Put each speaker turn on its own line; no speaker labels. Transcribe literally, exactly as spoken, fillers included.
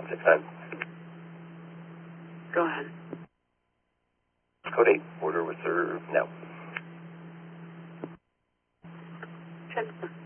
one six nine.
Go ahead.
Code eight, order was served now.
Check.